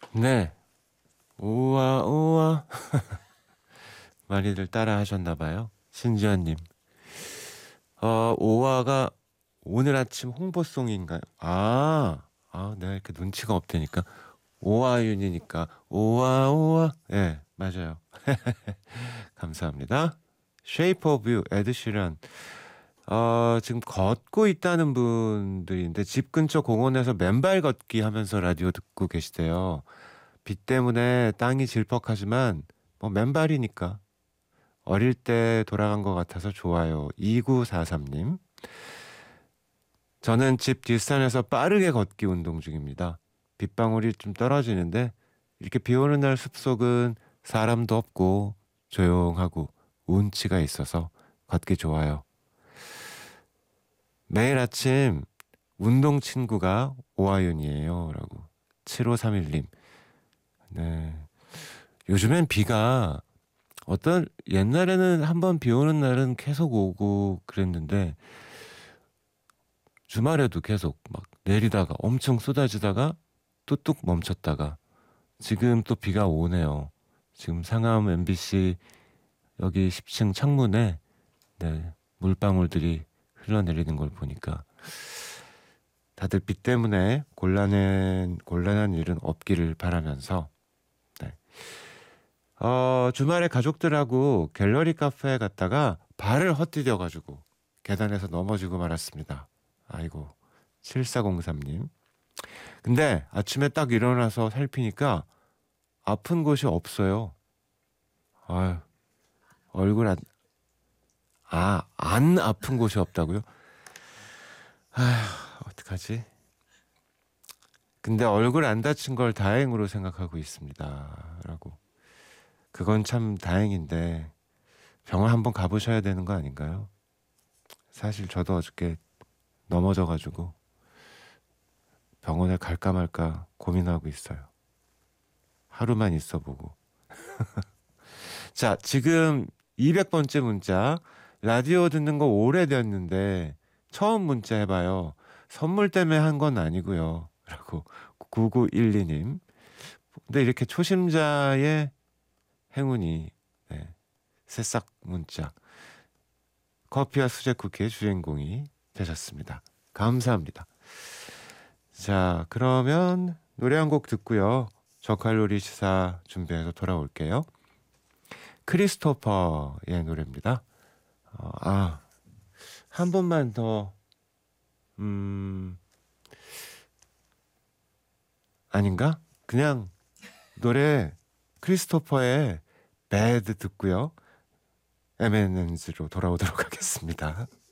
네. 우와, 우와. 많이들 따라 하셨나봐요. 신지연님. 오와가 오늘 아침 홍보송인가요? 내가 이렇게 눈치가 없다니까. 오아윤이니까. 오와, 오와. 예, 맞아요. 감사합니다. Shape of You, 에드시런. 지금 걷고 있다는 분들인데 집 근처 공원에서 맨발 걷기 하면서 라디오 듣고 계시대요. 비 때문에 땅이 질퍽하지만 뭐 맨발이니까 어릴 때 돌아간 것 같아서 좋아요. 2943님. 저는 집 뒷산에서 빠르게 걷기 운동 중입니다. 빗방울이 좀 떨어지는데 이렇게 비 오는 날 숲속은 사람도 없고 조용하고 운치가 있어서 걷기 좋아요. 매일 아침 운동 친구가 오하윤이에요. 라고. 7531님. 네. 요즘엔 비가 옛날에는 한번 비 오는 날은 계속 오고 그랬는데 주말에도 계속 막 내리다가 엄청 쏟아지다가 뚝뚝 멈췄다가 지금 또 비가 오네요. 지금 상암 MBC 여기 10층 창문에 네, 물방울들이 흘러내리는 걸 보니까 다들 비 때문에 곤란한 일은 없기를 바라면서 네. 주말에 가족들하고 갤러리 카페에 갔다가 발을 헛디뎌가지고 계단에서 넘어지고 말았습니다. 아이고, 7403님. 근데 아침에 딱 일어나서 살피니까 아픈 곳이 없어요. 아유, 얼굴 안 아픈 곳이 없다고요? 아휴, 어떡하지? 근데 얼굴 안 다친 걸 다행으로 생각하고 있습니다. 라고. 그건 참 다행인데 병원 한번 가보셔야 되는 거 아닌가요? 사실 저도 어저께 넘어져가지고 병원에 갈까 말까 고민하고 있어요. 하루만 있어보고. 자, 지금 200번째 문자. 라디오 듣는 거 오래됐는데 처음 문자 해봐요. 선물 때문에 한 건 아니고요. 라고 9912님. 근데 이렇게 초심자의 행운이 네, 새싹 문자. 커피와 수제 쿠키의 주인공이 되셨습니다. 감사합니다. 자, 그러면 노래 한 곡 듣고요. 저칼로리 시사 준비해서 돌아올게요. 크리스토퍼의 노래입니다. 한 번만 더, 아닌가? 그냥 노래 크리스토퍼의 배드 듣고요. M&Ms로 돌아오도록 하겠습니다.